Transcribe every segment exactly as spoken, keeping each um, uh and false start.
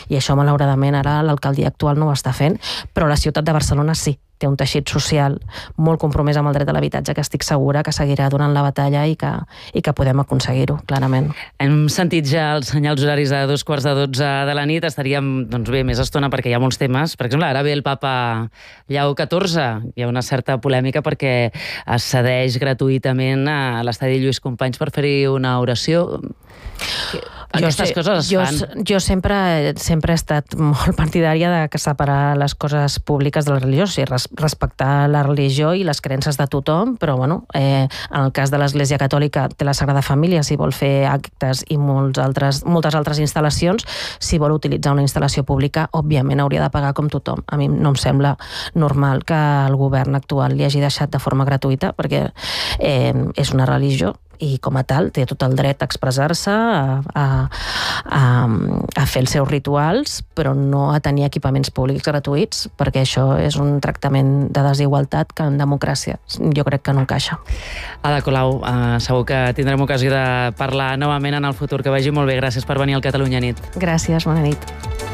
I això, malauradament, ara l'alcaldia actual no ho està fent, però la ciutat de Barcelona sí. Té un teixit social molt compromès amb el dret a l'habitatge que estic segura que seguirà donant la batalla i que, i que podem aconseguir-ho, clarament. Hem sentit ja els senyals horaris de dos quarts de dotze de la nit. Estaríem, doncs bé, més estona perquè hi ha molts temes. Per exemple, ara ve el papa Lleó catorze. Hi ha una certa polèmica perquè es cedeix gratuïtament a l'estadi Lluís Companys per fer-hi una oració. Aquestes jo sé, coses es jo, fan. Jo sempre, sempre he estat molt partidària de que separar les coses públiques de la religió, o sigui, res, respectar la religió i les creences de tothom, però bueno, eh, en el cas de l'Església Catòlica té la Sagrada Família, si vol fer actes i molts altres, moltes altres instal·lacions, si vol utilitzar una instal·lació pública, òbviament hauria de pagar com tothom. A mi no em sembla normal que el govern actual li hagi deixat de forma gratuïta, perquè eh, és una religió i com a tal té tot el dret a expressar-se, a, a, a, a fer els seus rituals, però no a tenir equipaments públics gratuïts, perquè això és un tractament de desigualtat que en democràcia jo crec que no encaixa. Ada Colau, eh, segur que tindrem ocasió de parlar novament en el futur. Que vagi molt bé. Gràcies per venir al Catalunya Nit. Gràcies, bona nit.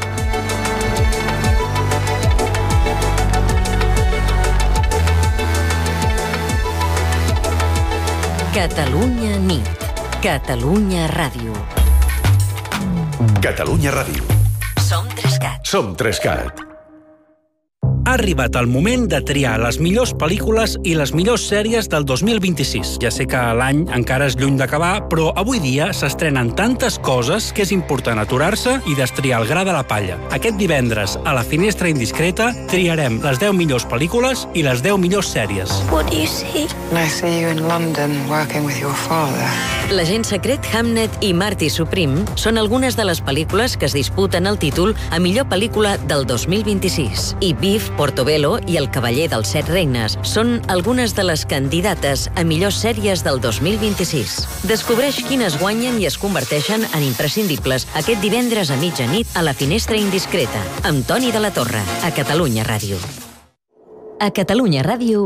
Catalunya Nit. Catalunya Ràdio. Catalunya Ràdio. Som Trescat. Som Trescat. Ha arribat el moment de triar les millors pel·lícules i les millors sèries del dos mil vint-i-sis. Ja sé que l'any encara és lluny d'acabar, però avui dia s'estrenen tantes coses que és important aturar-se i destriar el gra de la palla. Aquest divendres, a la Finestra Indiscreta, triarem les deu millors pel·lícules i les deu millors sèries. What do you see? I see you in London working with your father. L'agent secret Hamnet i Marty Supreme són algunes de les pel·lícules que es disputen el títol a millor pel·lícula del dos mil vint-i-sis. I Beef, Portobello i El cavaller dels set regnes són algunes de les candidates a millors sèries del dos mil vint-i-sis. Descobreix quines guanyen i es converteixen en imprescindibles aquest divendres a mitjanit a la Finestra Indiscreta, amb Toni de la Torre, a Catalunya Ràdio. A Catalunya Ràdio...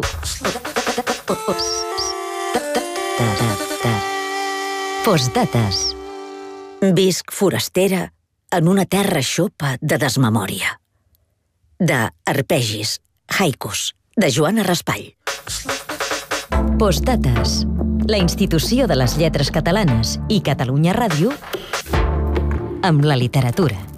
Postdates. Visc forastera en una terra xopa de desmemòria. De Arpegis, haikus, de Joana Raspall. Postdates, la institució de les lletres catalanes i Catalunya Ràdio amb la literatura.